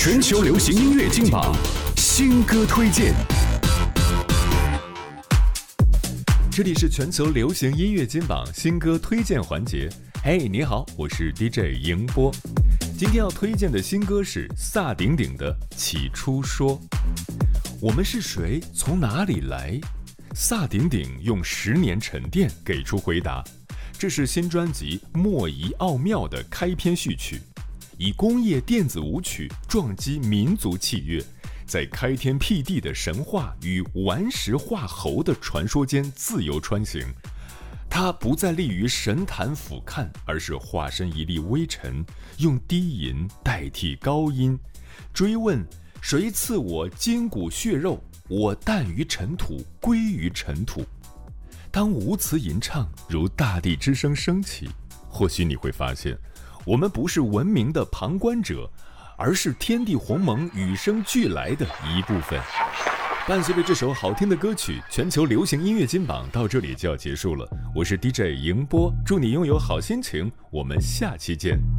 全球流行音乐金榜新歌推荐。这里是全球流行音乐金榜新歌推荐环节。嘿，你好，我是 DJ 迎波。今天要推荐的新歌是萨顶顶的《起初说》。我们是谁？从哪里来？萨顶顶用10年沉淀给出回答。这是新专辑《莫仪奥妙》的开篇序曲，以工业电子舞曲撞击民族器乐，在开天辟地的神话与顽石化猴的传说间自由穿行。它不再立于神坛俯瞰，而是化身一粒微尘，用低吟代替高音，追问谁赐我筋骨血肉，我诞于尘土，归于尘土。当无词吟唱如大地之声升起，或许你会发现，我们不是文明的旁观者，而是天地鸿蒙与生俱来的一部分。伴随着这首好听的歌曲，全球流行音乐金榜到这里就要结束了。我是 DJ 迎波，祝你拥有好心情，我们下期见。